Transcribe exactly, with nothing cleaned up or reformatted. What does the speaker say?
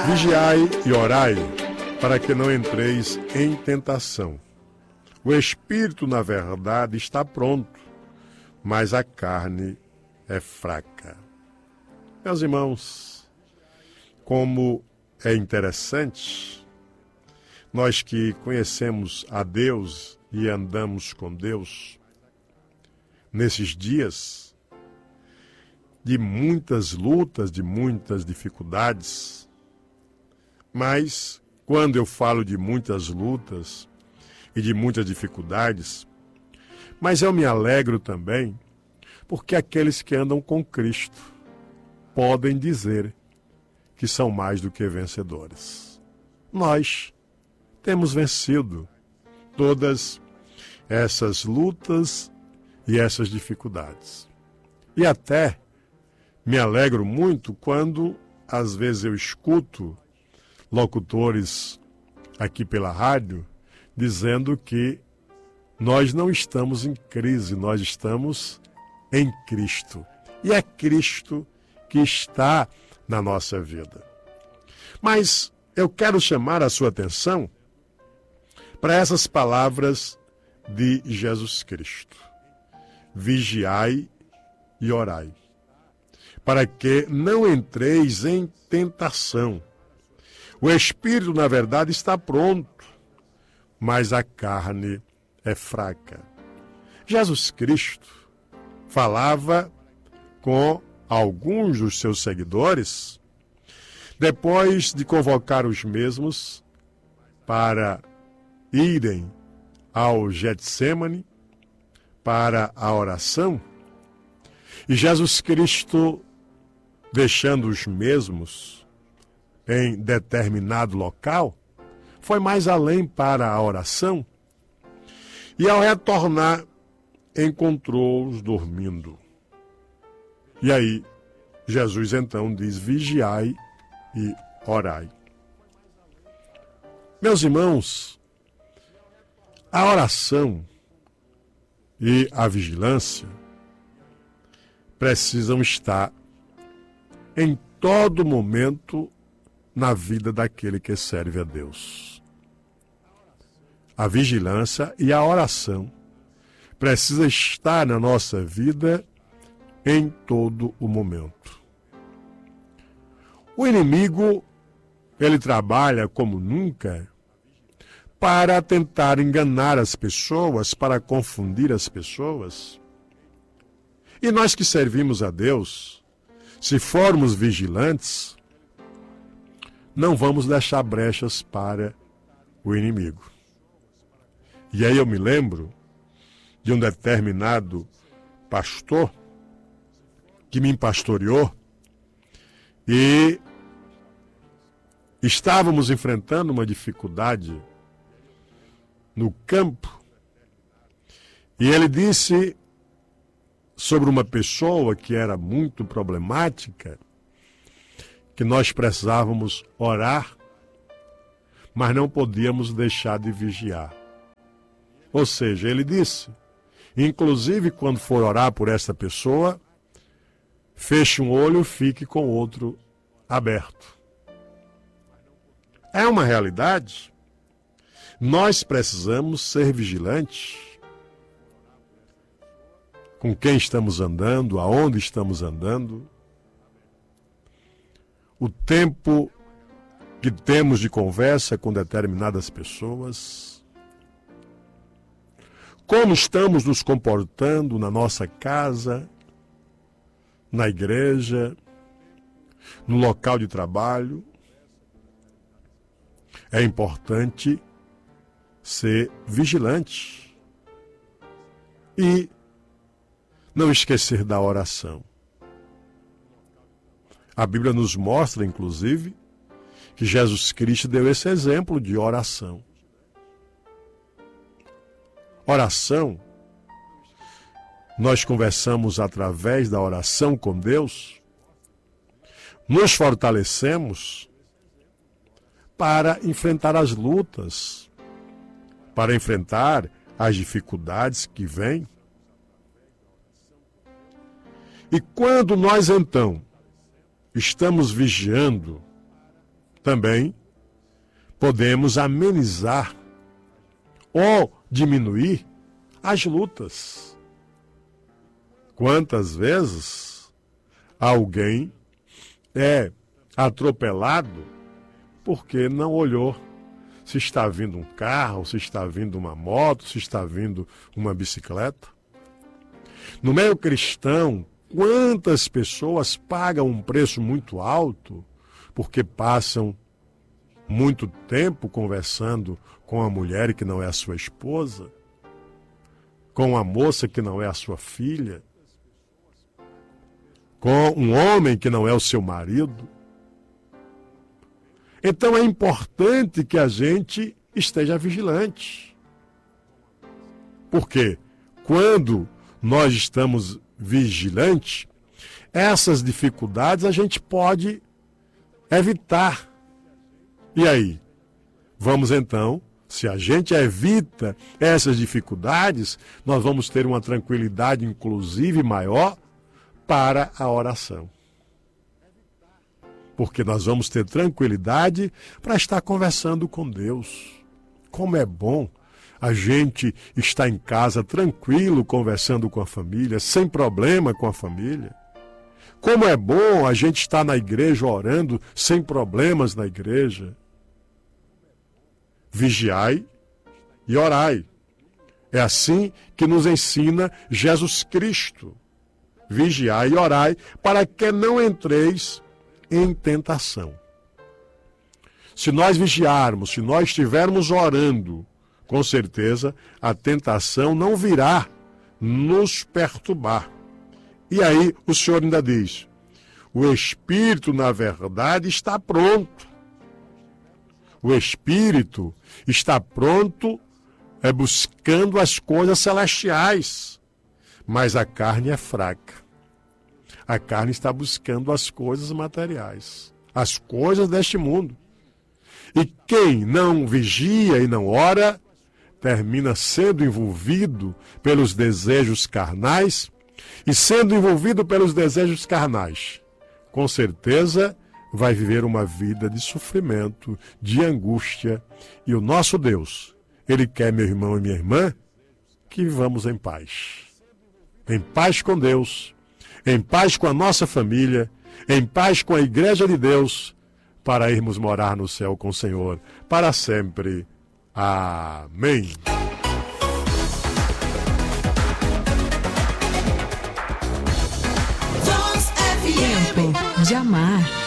Vigiai e orai, para que não entreis em tentação. O espírito, na verdade, está pronto, mas a carne é fraca. Meus irmãos, como é interessante, nós que conhecemos a Deus e andamos com Deus, nesses dias de muitas lutas, de muitas dificuldades, mas quando eu falo de muitas lutas e de muitas dificuldades, mas eu me alegro também, porque aqueles que andam com Cristo podem dizer que são mais do que vencedores. Nós temos vencido todas essas lutas e essas dificuldades. E até me alegro muito quando, às vezes, eu escuto locutores aqui pela rádio dizendo que nós não estamos em crise, nós estamos em Cristo. E é Cristo que está na nossa vida. Mas eu quero chamar a sua atenção para essas palavras de Jesus Cristo. Vigiai e orai, para que não entreis em tentação. O espírito, na verdade, está pronto, mas a carne é fraca. Jesus Cristo falava com alguns dos seus seguidores, depois de convocar os mesmos para irem ao Getsêmani, para a oração, e Jesus Cristo, deixando os mesmos em determinado local, foi mais além para a oração, e ao retornar, encontrou-os dormindo. E aí, Jesus então diz, vigiai e orai. Meus irmãos, a oração e a vigilância precisam estar em todo momento na vida daquele que serve a Deus. A vigilância e a oração precisa estar na nossa vida em todo o momento. O inimigo, ele trabalha como nunca para tentar enganar as pessoas, para confundir as pessoas. E nós que servimos a Deus, se formos vigilantes, não vamos deixar brechas para o inimigo. E aí eu me lembro de um determinado pastor que me pastoreou e estávamos enfrentando uma dificuldade no campo e ele disse sobre uma pessoa que era muito problemática, que nós precisávamos orar, mas não podíamos deixar de vigiar. Ou seja, ele disse, inclusive quando for orar por essa pessoa, feche um olho, fique com o outro aberto. É uma realidade. Nós precisamos ser vigilantes com quem estamos andando, aonde estamos andando, o tempo que temos de conversa com determinadas pessoas, como estamos nos comportando na nossa casa, na igreja, no local de trabalho. É importante ser vigilante e não esquecer da oração. A Bíblia nos mostra, inclusive, que Jesus Cristo deu esse exemplo de oração. Oração, nós conversamos através da oração com Deus, nos fortalecemos para enfrentar as lutas, para enfrentar as dificuldades que vêm. E quando nós, então, estamos vigiando, também podemos amenizar ou diminuir as lutas. Quantas vezes alguém é atropelado porque não olhou se está vindo um carro, se está vindo uma moto, se está vindo uma bicicleta? No meio cristão, quantas pessoas pagam um preço muito alto porque passam muito tempo conversando com a mulher que não é a sua esposa, com a moça que não é a sua filha, com um homem que não é o seu marido? Então é importante que a gente esteja vigilante. Porque quando nós estamos vigilantes, essas dificuldades a gente pode evitar. E aí? Vamos então, se a gente evita essas dificuldades, nós vamos ter uma tranquilidade inclusive maior para a oração. Porque nós vamos ter tranquilidade para estar conversando com Deus. Como é bom a gente estar em casa tranquilo, conversando com a família, sem problema com a família. Como é bom a gente estar na igreja orando, sem problemas na igreja. Vigiai e orai. É assim que nos ensina Jesus Cristo. Vigiai e orai para que não entreis em tentação. Se nós vigiarmos, se nós estivermos orando, com certeza a tentação não virá nos perturbar. E aí o Senhor ainda diz: o Espírito, na verdade, está pronto. O Espírito está pronto, é buscando as coisas celestiais, mas a carne é fraca. A carne está buscando as coisas materiais, as coisas deste mundo. E quem não vigia e não ora, termina sendo envolvido pelos desejos carnais, e sendo envolvido pelos desejos carnais, com certeza vai viver uma vida de sofrimento, de angústia. E o nosso Deus, Ele quer, meu irmão e minha irmã, que vivamos em paz. Em paz com Deus, em paz com a nossa família, em paz com a Igreja de Deus, para irmos morar no céu com o Senhor para sempre. Amém. Tempo de amar.